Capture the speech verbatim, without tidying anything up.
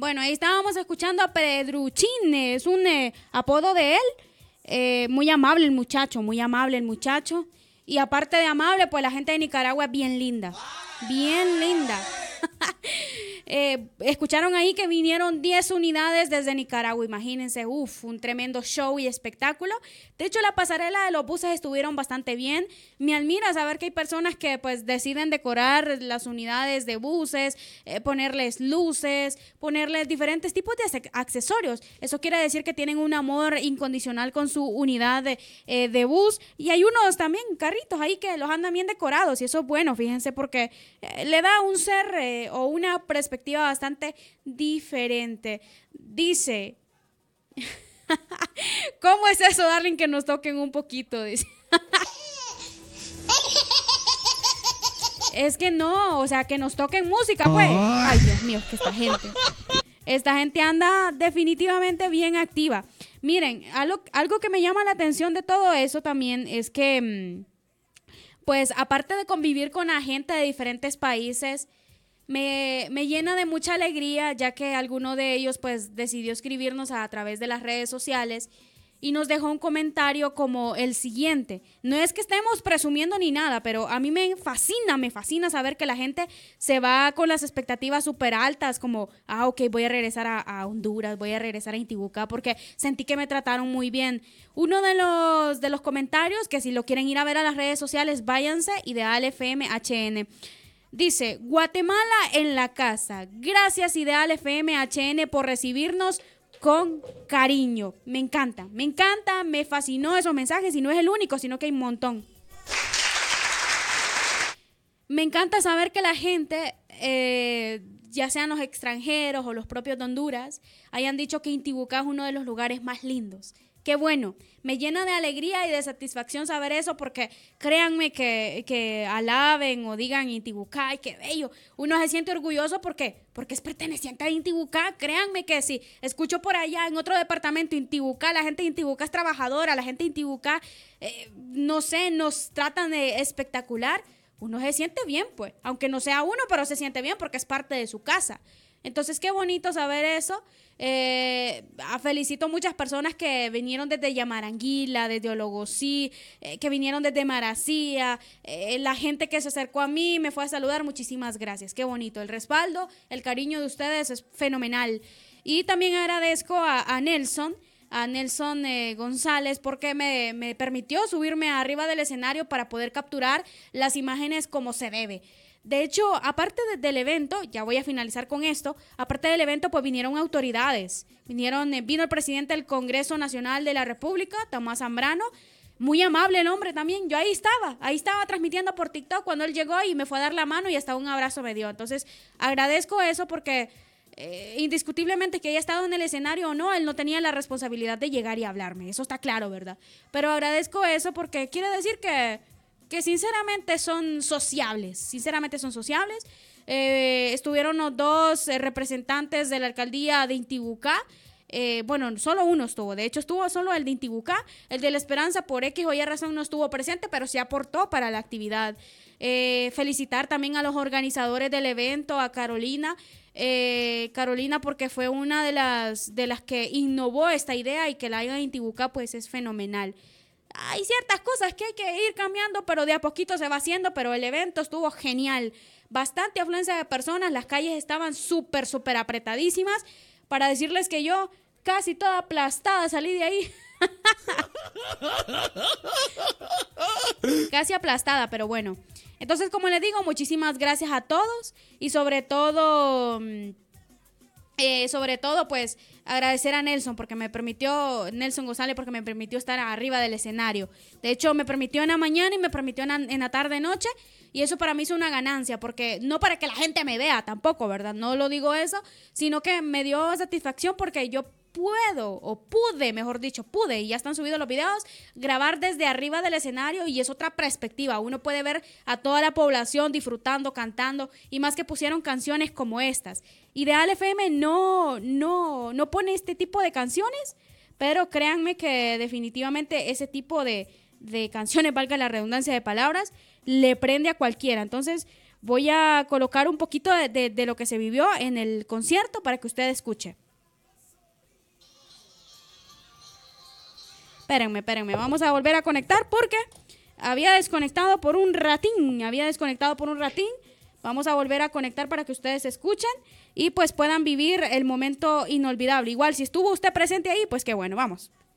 Bueno, ahí estábamos escuchando a Pedruchín, es un eh, apodo de él. Eh, muy amable el muchacho, muy amable el muchacho. Y aparte de amable, pues la gente de Nicaragua es bien linda, bien linda. Eh, escucharon ahí que vinieron diez unidades desde Nicaragua, imagínense, uff, un tremendo show y espectáculo. De hecho, la pasarela de los buses estuvieron bastante bien. Me admira saber que hay personas que pues deciden decorar las unidades de buses, eh, ponerles luces, ponerles diferentes tipos de accesorios. Eso quiere decir que tienen un amor incondicional con su unidad de, eh, de bus. Y hay unos también carritos ahí que los andan bien decorados y eso es bueno, fíjense, porque eh, le da un ser eh, o una perspectiva bastante diferente. Dice, ¿cómo es eso, darling, que nos toquen un poquito? Dice. Es que no, o sea, que nos toquen música, pues. Ay, Dios mío, que esta gente. Esta gente anda definitivamente bien activa. Miren, algo, algo que me llama la atención de todo eso también es que, pues, aparte de convivir con la gente de diferentes países, Me, me llena de mucha alegría, ya que alguno de ellos pues decidió escribirnos a, a través de las redes sociales y nos dejó un comentario como el siguiente. No es que estemos presumiendo ni nada, pero a mí me fascina, me fascina saber que la gente se va con las expectativas súper altas, como, ah, ok, voy a regresar a, a Honduras, voy a regresar a Intibucá, porque sentí que me trataron muy bien. Uno de los, de los comentarios, que si lo quieren ir a ver a las redes sociales, váyanse, Ideal F M H N. Dice, Guatemala en la casa. Gracias, Ideal F M H N, por recibirnos con cariño. Me encanta, me encanta, me fascinó esos mensajes y no es el único, sino que hay un montón. Me encanta saber que la gente, eh, ya sean los extranjeros o los propios de Honduras, hayan dicho que Intibucá es uno de los lugares más lindos. Qué bueno, me llena de alegría y de satisfacción saber eso, porque créanme que, que alaben o digan Intibucá, ay, qué bello, uno se siente orgulloso porque, porque es perteneciente a Intibucá. Créanme que si escucho por allá en otro departamento Intibucá, la gente de Intibucá es trabajadora, la gente de Intibucá, eh, no sé, nos tratan de espectacular, uno se siente bien, pues, aunque no sea uno, pero se siente bien porque es parte de su casa. Entonces, qué bonito saber eso. Eh, felicito a muchas personas que vinieron desde Yamaranguila, desde Ologosí, eh, que vinieron desde Maracía, eh, la gente que se acercó a mí, me fue a saludar, muchísimas gracias. Qué bonito, el respaldo, el cariño de ustedes es fenomenal. Y también agradezco a, a Nelson, a Nelson eh, González, porque me, me permitió subirme arriba del escenario para poder capturar las imágenes como se debe. De hecho, aparte de, del evento, ya voy a finalizar con esto, aparte del evento, pues vinieron autoridades, vinieron, eh, vino el presidente del Congreso Nacional de la República, Tomás Zambrano, muy amable el hombre también, yo ahí estaba, ahí estaba transmitiendo por TikTok cuando él llegó y me fue a dar la mano y hasta un abrazo me dio. Entonces, agradezco eso porque eh, indiscutiblemente que haya estado en el escenario o no, él no tenía la responsabilidad de llegar y hablarme, eso está claro, ¿verdad? Pero agradezco eso porque quiere decir que que sinceramente son sociables, sinceramente son sociables. Eh, estuvieron los dos eh, representantes de la alcaldía de Intibucá, eh, bueno, solo uno estuvo, de hecho estuvo solo el de Intibucá, el de La Esperanza por X o Y razón no estuvo presente, pero sí aportó para la actividad. Eh, felicitar también a los organizadores del evento, a Carolina, eh, Carolina porque fue una de las, de las que innovó esta idea y que la hagan en Intibucá pues es fenomenal. Hay ciertas cosas que hay que ir cambiando, pero de a poquito se va haciendo, pero el evento estuvo genial. Bastante afluencia de personas, las calles estaban súper, súper apretadísimas. Para decirles que yo casi toda aplastada salí de ahí. Casi aplastada, pero bueno. Entonces, como les digo, muchísimas gracias a todos y sobre todo... Eh, sobre todo, pues, agradecer a Nelson porque me permitió, Nelson González, porque me permitió estar arriba del escenario. De hecho, me permitió en la mañana y me permitió en la, en la tarde-noche, y eso para mí es una ganancia, porque no para que la gente me vea tampoco, ¿verdad? No lo digo eso, sino que me dio satisfacción porque yo puedo, o pude, mejor dicho, pude, y ya están subidos los videos, grabar desde arriba del escenario y es otra perspectiva. Uno puede ver a toda la población disfrutando, cantando, y más que pusieron canciones como estas. Ideal F M no, no, no pone este tipo de canciones, pero créanme que definitivamente ese tipo de, de canciones, valga la redundancia de palabras, le prende a cualquiera. Entonces, voy a colocar un poquito de, de, de lo que se vivió en el concierto para que usted escuche. Espérenme, espérenme, vamos a volver a conectar porque había desconectado por un ratín, había desconectado por un ratín. Vamos a volver a conectar para que ustedes escuchen y pues puedan vivir el momento inolvidable. Igual, si estuvo usted presente ahí, pues qué bueno, vamos.